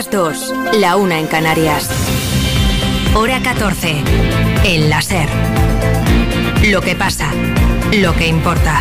las 2, la 1 en Canarias. Hora 14, en la SER. Lo que pasa, lo que importa.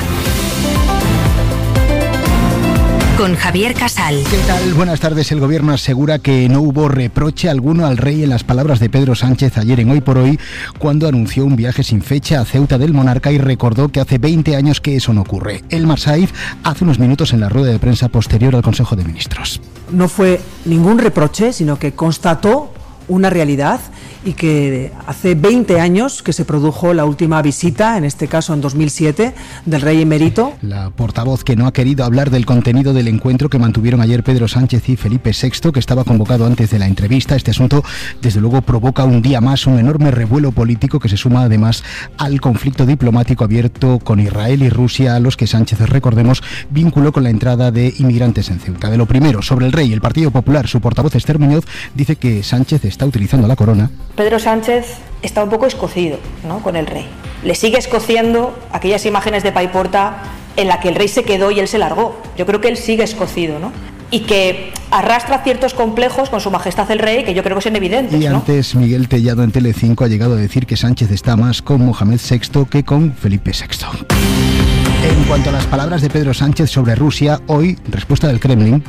Con Javier Casal. ¿Qué tal? Buenas tardes. El gobierno asegura que no hubo reproche alguno al rey en las palabras de Pedro Sánchez ayer en Hoy por Hoy, cuando anunció un viaje sin fecha a Ceuta del monarca y recordó que hace 20 años que eso no ocurre. Elmar Saiz hace unos minutos en la rueda de prensa posterior al Consejo de Ministros. No fue ningún reproche, sino que constató una realidad y que hace 20 años que se produjo la última visita, en este caso en 2007, del rey emérito. La portavoz que no ha querido hablar del contenido del encuentro que mantuvieron ayer Pedro Sánchez y Felipe VI, que estaba convocado antes de la entrevista. Este asunto, desde luego, provoca un día más un enorme revuelo político que se suma además al conflicto diplomático abierto con Israel y Rusia, a los que Sánchez, recordemos, vinculó con la entrada de inmigrantes en Ceuta. De lo primero, sobre el rey, el Partido Popular, su portavoz Esther Muñoz dice que Sánchez está utilizando la corona. Pedro Sánchez está un poco escocido, ¿no?, con el rey. Le sigue escociendo aquellas imágenes de Paiporta en la que el rey se quedó y él se largó. Yo creo que él sigue escocido, ¿no?, y que arrastra ciertos complejos con su majestad el rey, que yo creo que son evidentes, y antes, ¿no? Miguel Tellado en Telecinco ha llegado a decir que Sánchez está más con Mohamed VI que con Felipe VI. En cuanto a las palabras de Pedro Sánchez sobre Rusia, hoy, respuesta del Kremlin.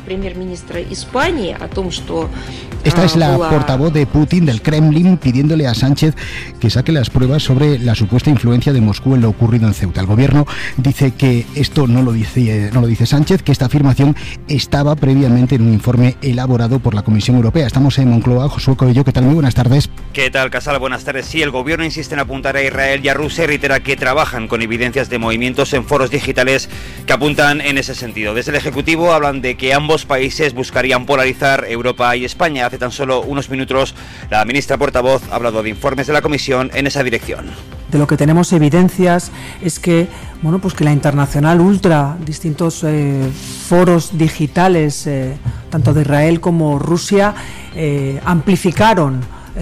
Esta es la portavoz de Putin, del Kremlin, pidiéndole a Sánchez que saque las pruebas sobre la supuesta influencia de Moscú en lo ocurrido en Ceuta. El gobierno dice que esto no lo dice Sánchez, que esta afirmación estaba previamente en un informe elaborado por la Comisión Europea. Estamos en Moncloa. Josué Coello, ¿qué tal? Muy buenas tardes. ¿Qué tal, Casal? Buenas tardes. Sí, el gobierno insiste en apuntar a Israel y a Rusia y reitera que trabajan con evidencias de movimientos en foros digitales que apuntan en ese sentido. Desde el Ejecutivo hablan de que ambos países buscarían polarizar Europa y España. Hace tan solo unos minutos la ministra portavoz ha hablado de informes de la Comisión en esa dirección. De lo que tenemos evidencias es que, que la Internacional Ultra, distintos foros digitales, tanto de Israel como Rusia, amplificaron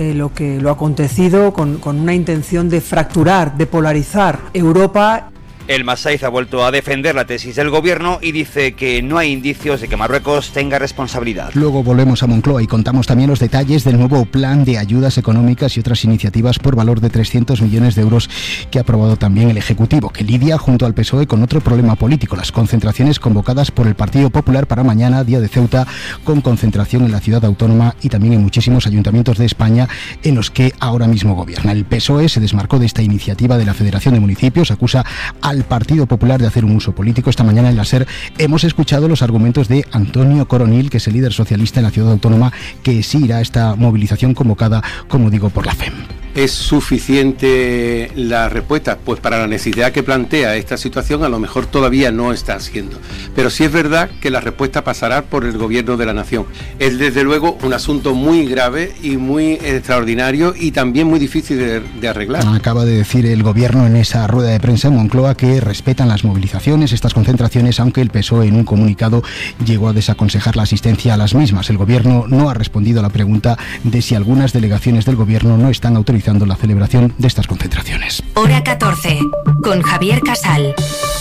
lo acontecido con una intención de fracturar, de polarizar Europa. Elmar Saiz ha vuelto a defender la tesis del gobierno y dice que no hay indicios de que Marruecos tenga responsabilidad. Luego volvemos a Moncloa y contamos también los detalles del nuevo plan de ayudas económicas y otras iniciativas por valor de 300 millones de euros que ha aprobado también el Ejecutivo, que lidia junto al PSOE con otro problema político, las concentraciones convocadas por el Partido Popular para mañana, día de Ceuta, con concentración en la ciudad autónoma y también en muchísimos ayuntamientos de España en los que ahora mismo gobierna. El PSOE se desmarcó de esta iniciativa de la Federación de Municipios, acusa al Partido Popular de hacer un uso político. Esta mañana en la SER hemos escuchado los argumentos de Antonio Coronil, que es el líder socialista en la ciudad autónoma, que sí irá a esta movilización convocada, como digo, por la FEM. ¿Es suficiente la respuesta? Pues para la necesidad que plantea esta situación a lo mejor todavía no está siendo. Pero sí es verdad que la respuesta pasará por el gobierno de la nación. Es desde luego un asunto muy grave y muy extraordinario y también muy difícil de arreglar. Acaba de decir el gobierno en esa rueda de prensa en Moncloa que respetan las movilizaciones, estas concentraciones, aunque el PSOE en un comunicado llegó a desaconsejar la asistencia a las mismas. El gobierno no ha respondido a la pregunta de si algunas delegaciones del gobierno no están autorizadas la celebración de estas concentraciones. Hora 14, con Javier Casal.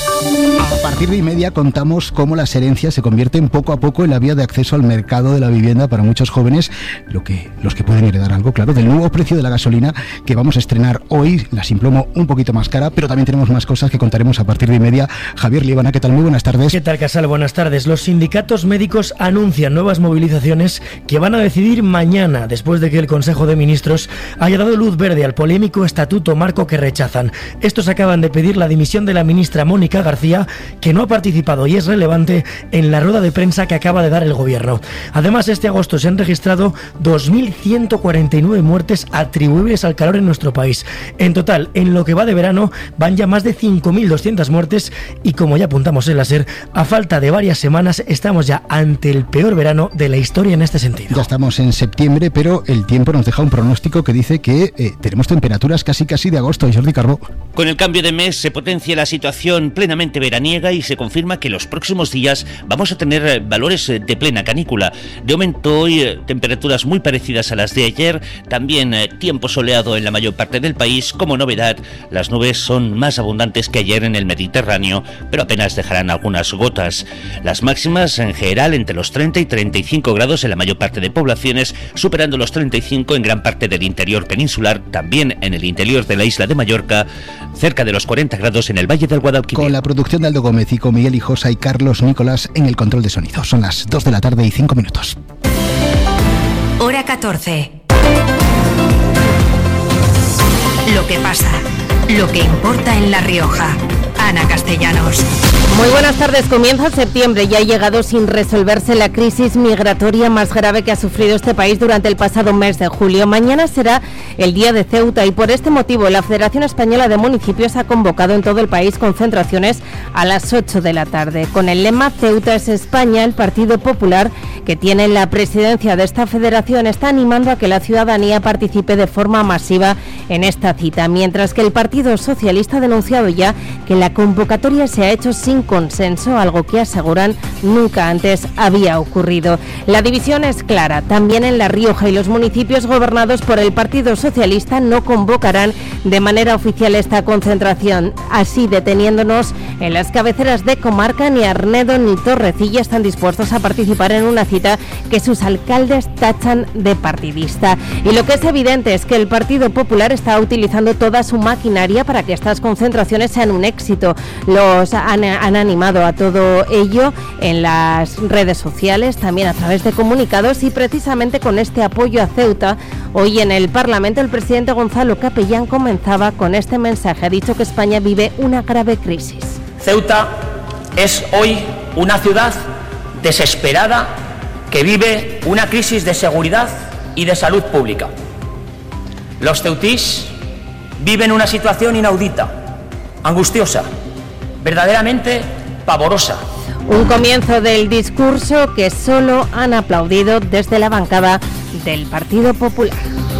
A partir de 1:30 contamos cómo las herencias se convierten poco a poco en la vía de acceso al mercado de la vivienda para muchos jóvenes, los que pueden heredar algo, claro, del nuevo precio de la gasolina que vamos a estrenar hoy, la Simplomo un poquito más cara, pero también tenemos más cosas que contaremos a partir de 1:30. Javier Líbana, ¿qué tal? Muy buenas tardes. ¿Qué tal, Casal? Buenas tardes. Los sindicatos médicos anuncian nuevas movilizaciones que van a decidir mañana, después de que el Consejo de Ministros haya dado luz verde al polémico estatuto marco que rechazan. Estos acaban de pedir la dimisión de la ministra Mónica García, que no ha participado y es relevante en la rueda de prensa que acaba de dar el gobierno. Además, este agosto se han registrado 2.149 muertes atribuibles al calor en nuestro país. En total, en lo que va de verano, van ya más de 5.200 muertes y, como ya apuntamos en la SER, a falta de varias semanas estamos ya ante el peor verano de la historia en este sentido. Ya estamos en septiembre, pero el tiempo nos deja un pronóstico que dice que tenemos temperaturas casi de agosto. Y Jordi Carbó. Con el cambio de mes se potencia la situación plenamente ligeramente veraniega y se confirma que los próximos días vamos a tener valores de plena canícula. De momento hoy temperaturas muy parecidas a las de ayer, también tiempo soleado en la mayor parte del país. Como novedad, las nubes son más abundantes que ayer en el Mediterráneo, pero apenas dejarán algunas gotas. Las máximas en general entre los 30 y 35 grados en la mayor parte de poblaciones, superando los 35 en gran parte del interior peninsular, también en el interior de la isla de Mallorca, cerca de los 40 grados en el Valle del Guadalquivir. Con la producción de Aldo Gómez y con Miguel Hijosa y Carlos Nicolás en el control de sonido. Son las 2 de la tarde y 5 minutos. Hora 14. Lo que pasa, lo que importa en La Rioja. Ana Castellanos. Muy buenas tardes. Comienza septiembre y ha llegado sin resolverse la crisis migratoria más grave que ha sufrido este país durante el pasado mes de julio. Mañana será el día de Ceuta y por este motivo la Federación Española de Municipios ha convocado en todo el país concentraciones a las 8 de la tarde. Con el lema Ceuta es España, el Partido Popular, que tiene la presidencia de esta federación, está animando a que la ciudadanía participe de forma masiva en esta cita, mientras que el Partido Socialista ha denunciado ya que la convocatoria se ha hecho sin consenso, algo que aseguran nunca antes había ocurrido. La división es clara. También en La Rioja y los municipios gobernados por el Partido Socialista no convocarán de manera oficial esta concentración. Así, deteniéndonos en las cabeceras de comarca, ni Arnedo ni Torrecilla están dispuestos a participar en una cita que sus alcaldes tachan de partidista. Y lo que es evidente es que el Partido Popular está utilizando toda su maquinaria para que estas concentraciones sean un éxito. Los han animado a todo ello en las redes sociales, también a través de comunicados, y precisamente con este apoyo a Ceuta, hoy en el Parlamento el presidente Gonzalo Capellán comenzaba con este mensaje. Ha dicho que España vive una grave crisis. Ceuta es hoy una ciudad desesperada que vive una crisis de seguridad y de salud pública. Los ceutís viven una situación inaudita, angustiosa, verdaderamente pavorosa. Un comienzo del discurso que solo han aplaudido desde la bancada del Partido Popular.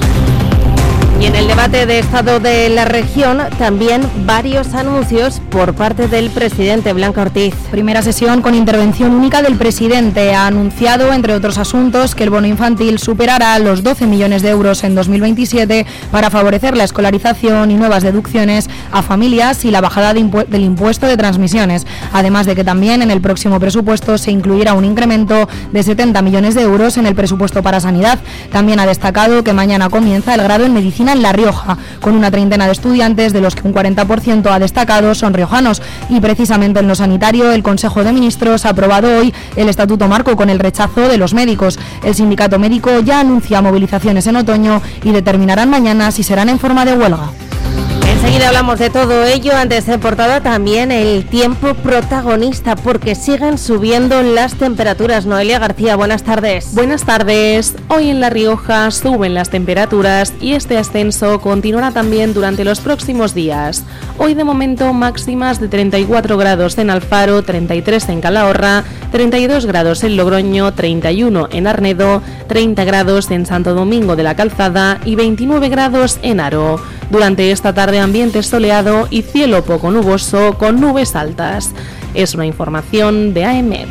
Y en el debate de Estado de la región, también varios anuncios por parte del presidente. Blanca Ortiz. Primera sesión con intervención única del presidente. Ha anunciado, entre otros asuntos, que el bono infantil superará los 12 millones de euros en 2027 para favorecer la escolarización y nuevas deducciones a familias y la bajada del impuesto de transmisiones. Además de que también en el próximo presupuesto se incluirá un incremento de 70 millones de euros en el presupuesto para sanidad. También ha destacado que mañana comienza el grado en medicina en La Rioja, con una treintena de estudiantes, de los que un 40% ha destacado son riojanos. Y precisamente en lo sanitario, el Consejo de Ministros ha aprobado hoy el Estatuto Marco con el rechazo de los médicos. El sindicato médico ya anuncia movilizaciones en otoño y determinarán mañana si serán en forma de huelga. Enseguida hablamos de todo ello. Antes de portada también el tiempo protagonista, porque siguen subiendo las temperaturas. Noelia García, buenas tardes. Buenas tardes. Hoy en La Rioja suben las temperaturas y este ascenso continuará también durante los próximos días. Hoy de momento máximas de 34 grados en Alfaro, 33 en Calahorra, 32 grados en Logroño, 31 en Arnedo, 30 grados en Santo Domingo de la Calzada y 29 grados en Haro. Durante esta tarde ambiente soleado y cielo poco nuboso con nubes altas. Es una información de AEMET.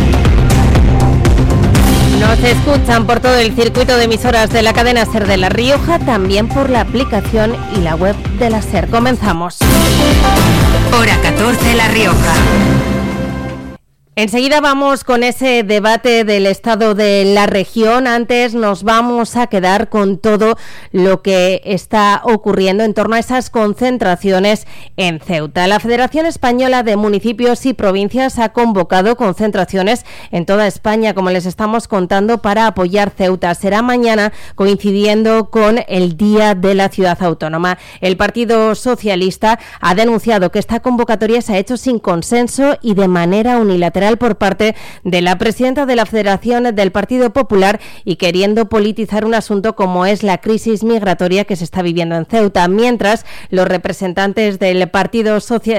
Nos escuchan por todo el circuito de emisoras de la cadena SER de La Rioja, también por la aplicación y la web de la SER. Comenzamos. Hora 14, La Rioja. Enseguida vamos con ese debate del estado de la región. Antes nos vamos a quedar con todo lo que está ocurriendo en torno a esas concentraciones en Ceuta. La Federación Española de Municipios y Provincias ha convocado concentraciones en toda España, como les estamos contando, para apoyar Ceuta. Será mañana, coincidiendo con el Día de la Ciudad Autónoma. El Partido Socialista ha denunciado que esta convocatoria se ha hecho sin consenso y de manera unilateral unilateral por parte de la presidenta de la Federación del Partido Popular y queriendo politizar un asunto como es la crisis migratoria que se está viviendo en Ceuta, mientras los representantes del Partido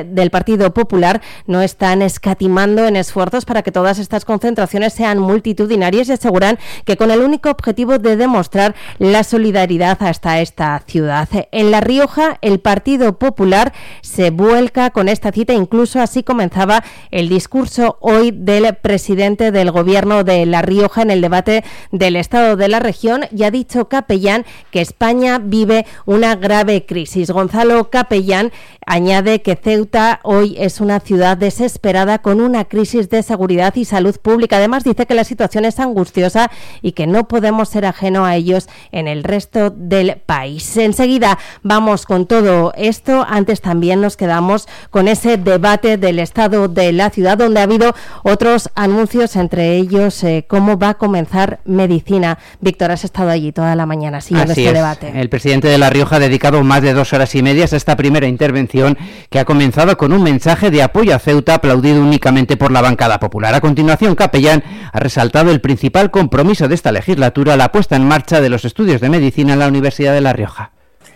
Popular no están escatimando en esfuerzos para que todas estas concentraciones sean multitudinarias y aseguran que con el único objetivo de demostrar la solidaridad hasta esta ciudad. En La Rioja, el Partido Popular se vuelca con esta cita, incluso así comenzaba el discurso hoy del presidente del Gobierno de La Rioja en el debate del estado de la región, y ha dicho Capellán que España vive una grave crisis. Gonzalo Capellán añade que Ceuta hoy es una ciudad desesperada con una crisis de seguridad y salud pública. Además, dice que la situación es angustiosa y que no podemos ser ajeno a ellos en el resto del país. Enseguida vamos con todo esto. Antes también nos quedamos con ese debate del estado de la ciudad, donde ha habido otros anuncios, entre ellos cómo va a comenzar medicina. Víctor, has estado allí toda la mañana siguiendo este debate. El presidente de La Rioja ha dedicado más de 2 horas y media a esta primera intervención, que ha comenzado con un mensaje de apoyo a Ceuta aplaudido únicamente por la bancada popular. A continuación, Capellán ha resaltado el principal compromiso de esta legislatura, la puesta en marcha de los estudios de medicina en la Universidad de La Rioja.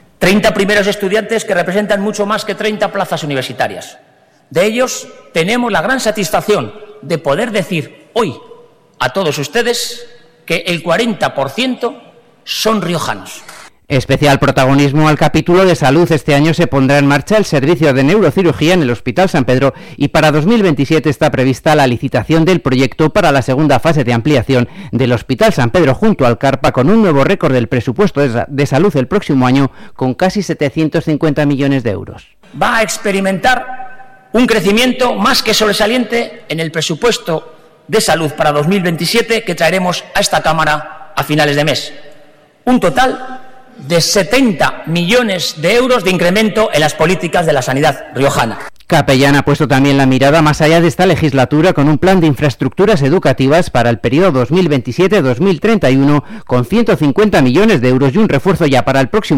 30 primeros estudiantes que representan mucho más que 30 plazas universitarias. De ellos tenemos la gran satisfacción de poder decir hoy a todos ustedes que el 40% son riojanos. Especial protagonismo al capítulo de salud. Este año se pondrá en marcha el servicio de neurocirugía en el Hospital San Pedro y para 2027 está prevista la licitación del proyecto para la segunda fase de ampliación del Hospital San Pedro junto al Carpa, con un nuevo récord del presupuesto de salud el próximo año con casi 750 millones de euros. Va a experimentar un crecimiento más que sobresaliente en el presupuesto de salud para 2027 que traeremos a esta Cámara a finales de mes. Un total de 70 millones de euros de incremento en las políticas de la sanidad riojana. Capellán ha puesto también la mirada más allá de esta legislatura con un plan de infraestructuras educativas para el periodo 2027-2031 con 150 millones de euros y un refuerzo ya para el próximo